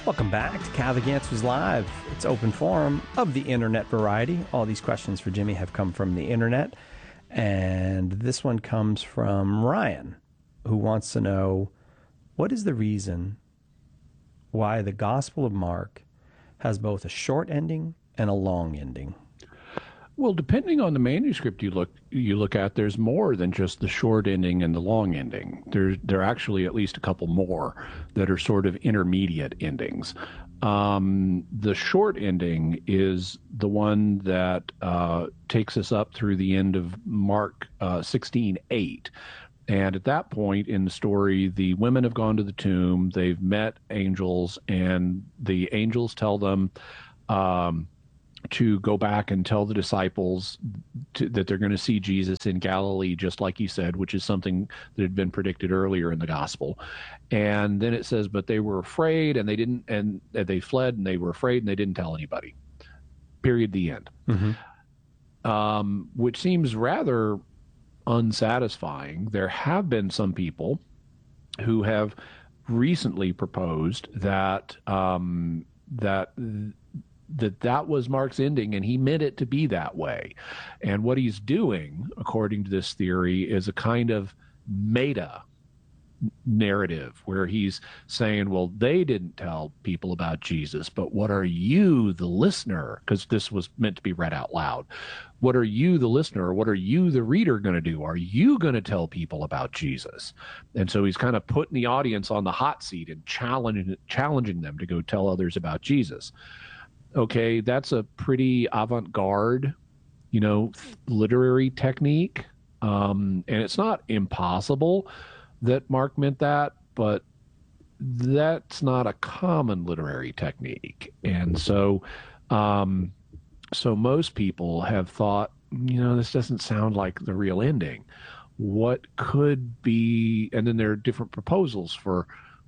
Welcome back to Catholic Answers Live. It's open forum of the internet variety. All these questions for Jimmy have come from the internet. And this one comes from Ryan, who wants to know, what is the reason why the Gospel of Mark has both a short ending and a long ending? Well, depending on the manuscript you look at, there's more than just the short ending and the long ending. There are actually at least a couple more that are sort of intermediate endings. The short ending is the one that takes us up through the end of Mark 16:8. And at that point in the story, the women have gone to the tomb, they've met angels, and the angels tell them to go back and tell the disciples that they're going to see Jesus in Galilee, just like he said, which is something that had been predicted earlier in the gospel. And then it says, but they were afraid and they didn't, and they fled and they were afraid and they didn't tell anybody. Period. The end. Mm-hmm. Which seems rather unsatisfying. There have been some people who have recently proposed that that was Mark's ending, and he meant it to be that way. And what he's doing, according to this theory, is a kind of meta narrative where he's saying, well, they didn't tell people about Jesus, but what are you, the listener, because this was meant to be read out loud, what are you, the listener, or what are you, the reader, going to do? Are you going to tell people about Jesus? And so he's kind of putting the audience on the hot seat and challenging them to go tell others about Jesus. Okay, that's a pretty avant-garde, literary technique. And it's not impossible that Mark meant that, but that's not a common literary technique. And so most people have thought, this doesn't sound like the real ending. What could be, and then there are different proposals for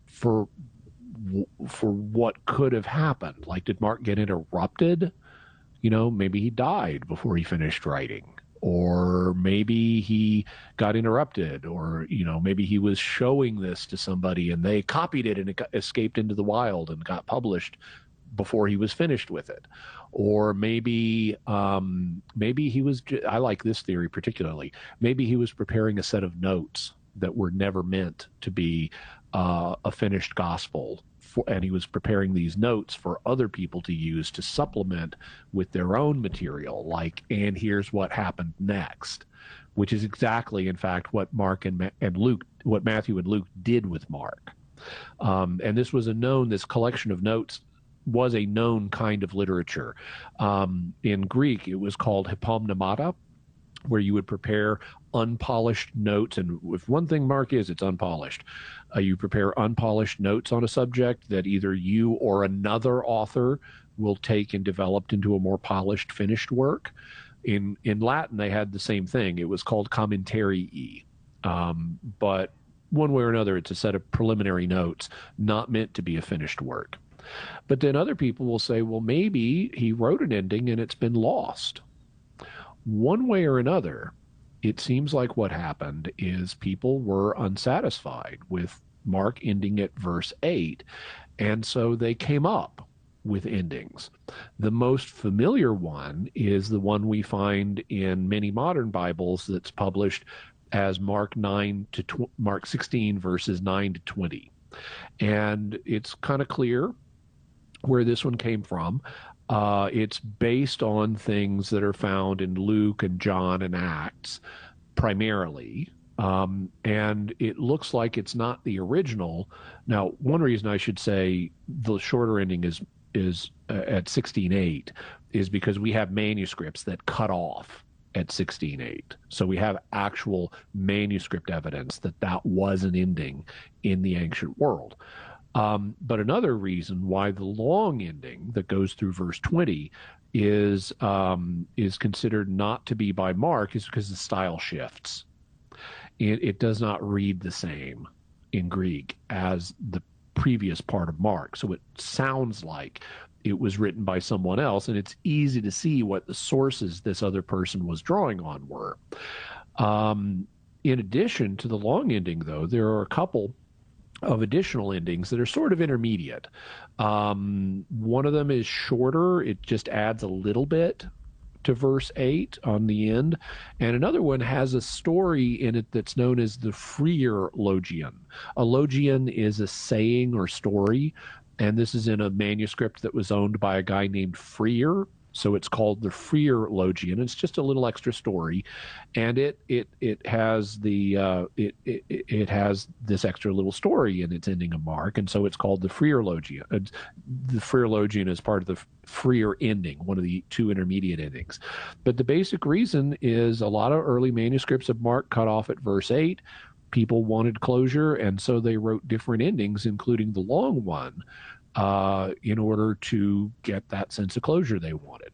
what could have happened. Like, did Mark get interrupted? Maybe he died before he finished writing, or maybe he got interrupted, or, maybe he was showing this to somebody and they copied it and it escaped into the wild and got published before he was finished with it. Or maybe he was, I like this theory particularly, maybe he was preparing a set of notes that were never meant to be a finished gospel, and he was preparing these notes for other people to use to supplement with their own material, like, and here's what happened next, which is exactly, in fact, what Matthew and Luke did with Mark. And this collection of notes was a known kind of literature. In Greek, it was called hypomnemata, where you would prepare unpolished notes. And if one thing Mark is, it's unpolished. You prepare unpolished notes on a subject that either you or another author will take and develop into a more polished, finished work. In Latin, they had the same thing. It was called commentarii. But one way or another, it's a set of preliminary notes, not meant to be a finished work. But then other people will say, well, maybe he wrote an ending and it's been lost. One way or another, it seems like what happened is people were unsatisfied with Mark ending at verse 8, and so they came up with endings. The most familiar one is the one we find in many modern Bibles that's published as Mark 16 verses 9 to 20. And it's kind of clear where this one came from. It's based on things that are found in Luke and John and Acts primarily. And it looks like it's not the original. Now, one reason I should say the shorter ending is at 16:8 is because we have manuscripts that cut off at 16:8. So we have actual manuscript evidence that was an ending in the ancient world. But another reason why the long ending that goes through verse 20 is considered not to be by Mark is because the style shifts. It does not read the same in Greek as the previous part of Mark. So it sounds like it was written by someone else, and it's easy to see what the sources this other person was drawing on were. In addition to the long ending, though, there are a couple of additional endings that are sort of intermediate. One of them is shorter. It just adds a little bit to verse 8 on the end. And another one has a story in it that's known as the Freer Logion. A logion is a saying or story, and this is in a manuscript that was owned by a guy named Freer. So it's called the Freer Logion. It's just a little extra story, and it has it has this extra little story in its ending of Mark, and so it's called the Freer Logion. The Freer Logion is part of the Freer ending, one of the two intermediate endings. But the basic reason is a lot of early manuscripts of Mark cut off at verse 8. People wanted closure, and so they wrote different endings, including the long one, in order to get that sense of closure they wanted.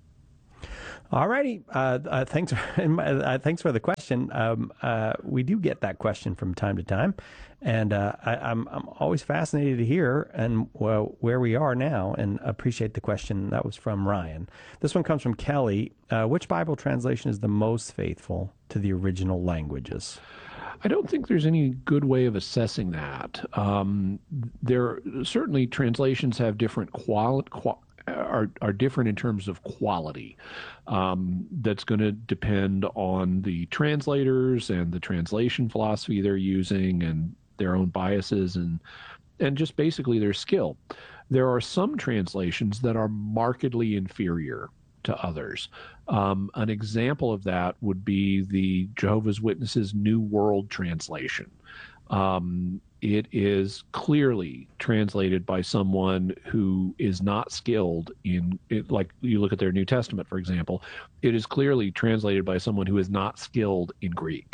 All righty. Thanks for the question. We do get that question from time to time, and I'm always fascinated to hear where we are now, and appreciate the question. That was from Ryan. This one comes from Kelly. Which Bible translation is the most faithful to the original languages? I don't think there's any good way of assessing that. There certainly translations have different are different in terms of quality. That's going to depend on the translators and the translation philosophy they're using and their own biases and just basically their skill. There are some translations that are markedly inferior to others. An example of that would be the Jehovah's Witnesses New World Translation. It is clearly translated by someone who is not skilled in it. Like you look at their New Testament, for example, it is clearly translated by someone who is not skilled in Greek.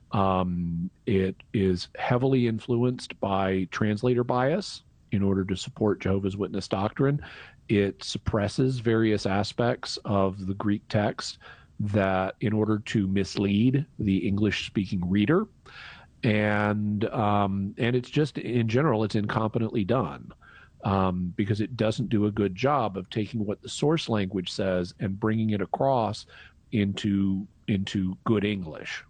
It is heavily influenced by translator bias in order to support Jehovah's Witness doctrine. It suppresses various aspects of the Greek text that in order to mislead the English-speaking reader. And it's just, in general, it's incompetently done because it doesn't do a good job of taking what the source language says and bringing it across into good English.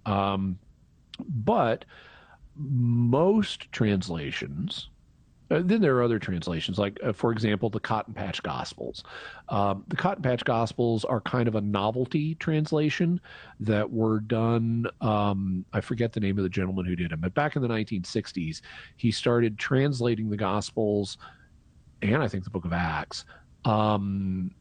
But most translations, then there are other translations, like, for example, the Cotton Patch Gospels. The Cotton Patch Gospels are kind of a novelty translation that were done, I forget the name of the gentleman who did them, but back in the 1960s, he started translating the Gospels, and I think the book of Acts, from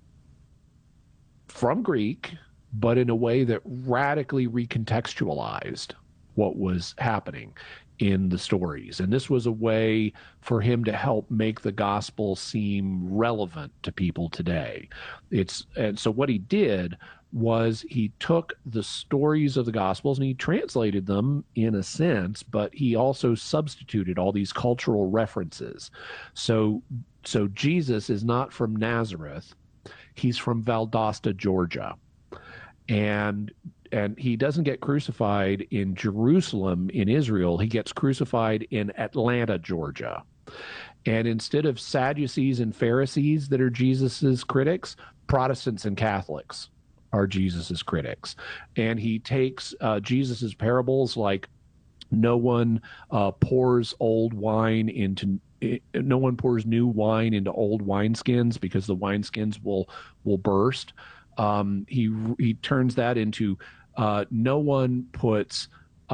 Greek, but in a way that radically recontextualized what was happening in the stories. And this was a way for him to help make the gospel seem relevant to people today. And so what he did was he took the stories of the gospels and he translated them in a sense, but he also substituted all these cultural references. So Jesus is not from Nazareth. He's from Valdosta, Georgia. And he doesn't get crucified in Jerusalem in Israel. He gets crucified in Atlanta, Georgia. And instead of Sadducees and Pharisees that are Jesus's critics, Protestants and Catholics are Jesus's critics. And he takes Jesus's parables like no one pours new wine into old wineskins because the wineskins will burst. He turns that into no one puts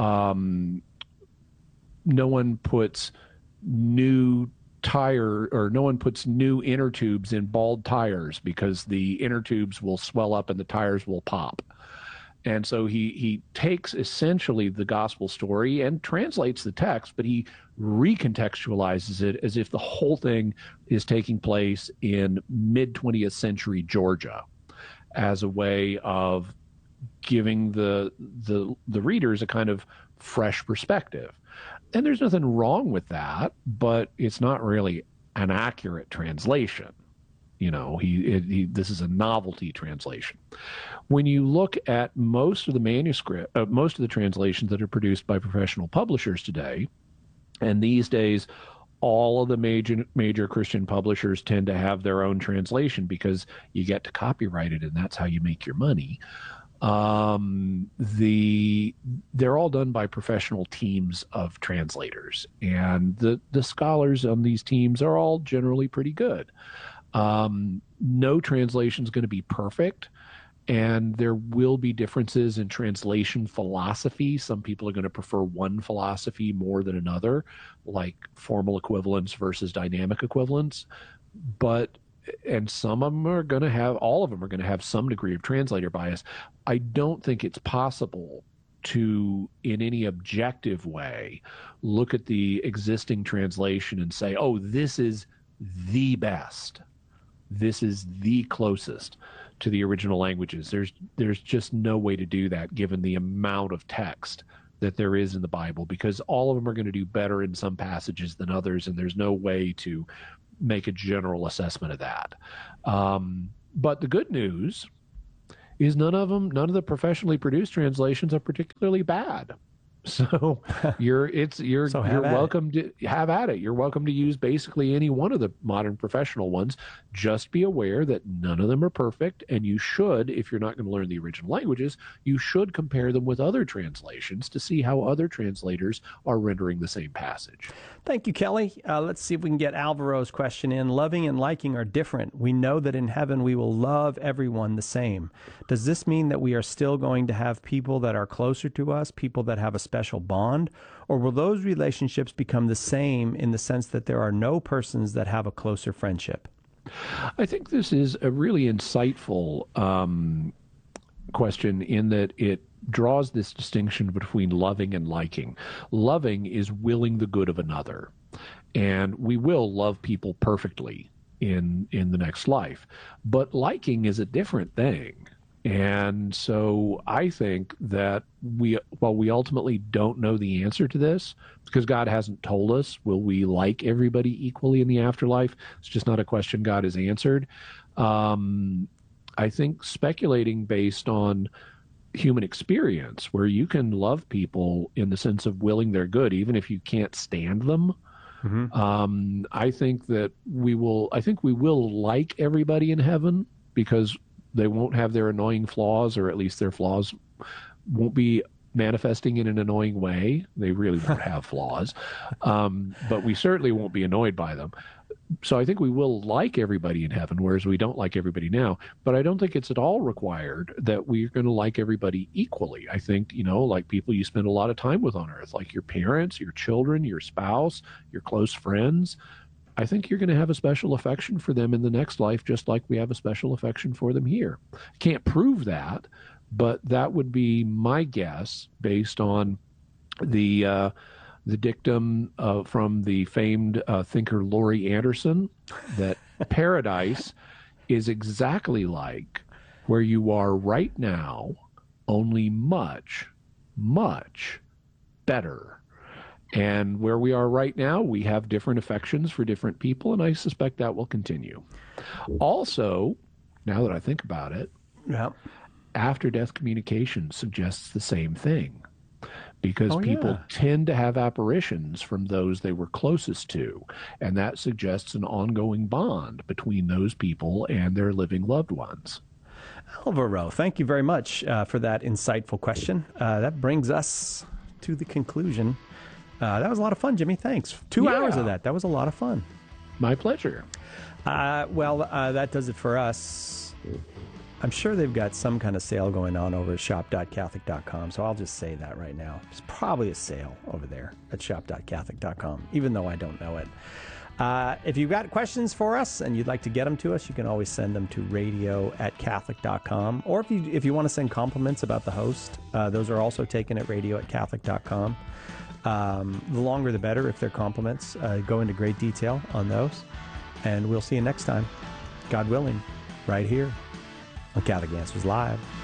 new tire, or no one puts new inner tubes in bald tires because the inner tubes will swell up and the tires will pop. And so he takes essentially the gospel story and translates the text, but he recontextualizes it as if the whole thing is taking place in mid-20th century Georgia, as a way of giving the readers a kind of fresh perspective. And there's nothing wrong with that, but it's not really an accurate translation. You know, this is a novelty translation. When you look at most of the translations that are produced by professional publishers today, and these days, all of the major Christian publishers tend to have their own translation because you get to copyright it, and that's how you make your money. They're all done by professional teams of translators, and the scholars on these teams are all generally pretty good. No translation is going to be perfect, and there will be differences in translation philosophy. Some people are going to prefer one philosophy more than another, like formal equivalence versus dynamic equivalence. And some of them are going to have, all of them are going to have some degree of translator bias. I don't think it's possible to, in any objective way, look at the existing translation and say, oh, this is the best. This is the closest to the original languages. There's just no way to do that given the amount of text that there is in the Bible, because all of them are going to do better in some passages than others, and there's no way to make a general assessment of that. But the good news is none of the professionally produced translations are particularly bad. So you're welcome to have at it. You're welcome to use basically any one of the modern professional ones. Just be aware that none of them are perfect, and you should, if you're not going to learn the original languages, you should compare them with other translations to see how other translators are rendering the same passage. Thank you, Kelly. Let's see if we can get Alvaro's question in. Loving and liking are different. We know that in heaven we will love everyone the same. Does this mean that we are still going to have people that are closer to us, people that have a special bond, or will those relationships become the same in the sense that there are no persons that have a closer friendship? I think this is a really insightful question in that it draws this distinction between loving and liking. Loving is willing the good of another, and we will love people perfectly in the next life. But liking is a different thing. And so I think that while we ultimately don't know the answer to this, because God hasn't told us, will we like everybody equally in the afterlife? It's just not a question God has answered. I think speculating based on human experience, where you can love people in the sense of willing their good, even if you can't stand them. Mm-hmm. I think we will like everybody in heaven, because they won't have their annoying flaws, or at least their flaws won't be manifesting in an annoying way. They really won't have flaws, but we certainly won't be annoyed by them. So I think we will like everybody in heaven, whereas we don't like everybody now. But I don't think it's at all required that we're going to like everybody equally. I think, like people you spend a lot of time with on earth, like your parents, your children, your spouse, your close friends, I think you're going to have a special affection for them in the next life, just like we have a special affection for them here. Can't prove that, but that would be my guess based on the dictum from the famed thinker Laurie Anderson, that paradise is exactly like where you are right now, only much, much better. And where we are right now, we have different affections for different people, and I suspect that will continue. Also, now that I think about it, after-death communication suggests the same thing, because people tend to have apparitions from those they were closest to, and that suggests an ongoing bond between those people and their living loved ones. Alvaro, thank you very much for that insightful question. That brings us to the conclusion. That was a lot of fun, Jimmy. Thanks. 2 hours of that. That was a lot of fun. My pleasure. That does it for us. I'm sure they've got some kind of sale going on over at shop.catholic.com, so I'll just say that right now. There's probably a sale over there at shop.catholic.com, even though I don't know it. If you've got questions for us and you'd like to get them to us, you can always send them to radio@catholic.com. Or if you want to send compliments about the host, those are also taken at radio@catholic.com. The longer the better if they're compliments. Go into great detail on those. And we'll see you next time, God willing, right here on Catholic Answers Live.